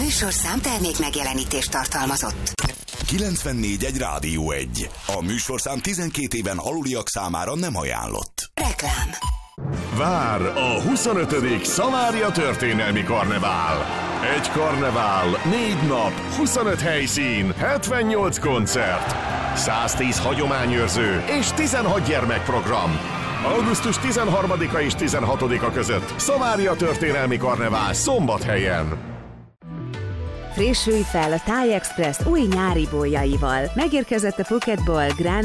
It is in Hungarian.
műsorszám termék megjelenítést tartalmazott. 94.1 Rádió 1. A műsorszám 12 éven aluliak számára nem ajánlott. Reklám. Vár a 25. Szamária történelmi karnevál. Egy karnevál, 4 nap, 25 helyszín, 78 koncert, 110 hagyományőrző és 16 gyermekprogram. Augusztus 13-a és 16-a között Szamária történelmi karnevál Szombathelyen. Frissülj fel a Thai Express új nyári bolyaival. Megérkezett a Phuketból Grand